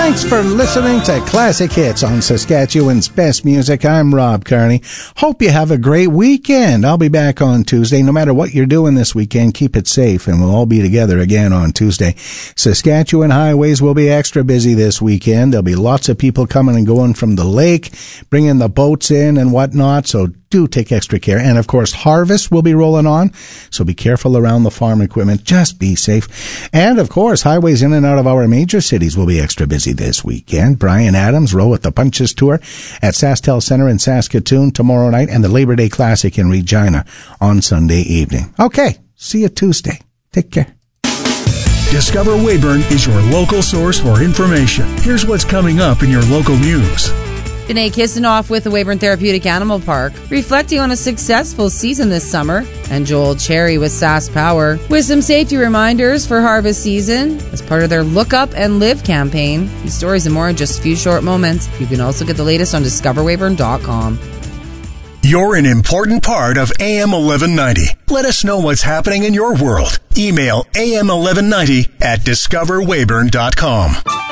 Thanks for listening to Classic Hits on Saskatchewan's Best Music. I'm Rob Carney. Hope you have a great weekend. I'll be back on Tuesday. No matter what you're doing this weekend, keep it safe, and we'll all be together again on Tuesday. Saskatchewan highways will be extra busy this weekend. There'll be lots of people coming and going from the lake, bringing the boats in and whatnot, so do take extra care. And of course, harvest will be rolling on, so be careful around the farm equipment. Just be safe. And of course, highways in and out of our major cities will be extra busy this weekend. Brian Adams, Row at the Punches Tour at SaskTel Center in Saskatoon tomorrow night, and the Labor Day Classic in Regina on Sunday evening. Okay, see you Tuesday. Take care. Discover Weyburn is your local source for information. Here's what's coming up in your local news. Danae Kisanoff with the Weyburn Therapeutic Animal Park, reflecting on a successful season this summer, and Joel Cherry with Sask Power, with some safety reminders for harvest season as part of their Look Up and Live campaign. These stories and more in just a few short moments. You can also get the latest on discoverweyburn.com. You're an important part of AM 1190. Let us know what's happening in your world. Email am1190@discoverweyburn.com.